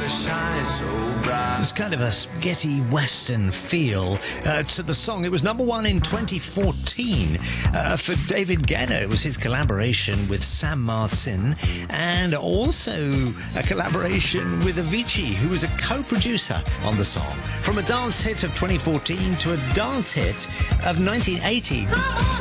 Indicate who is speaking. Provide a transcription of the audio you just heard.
Speaker 1: to shine so bright.
Speaker 2: It's kind of a spaghetti western feel to the song. It was number one in 2014 for David Guetta. It was his collaboration with Sam Martin, and also a collaboration with Avicii, who was a co-producer on the song. From a dance hit of 2014 to a dance hit of 1980.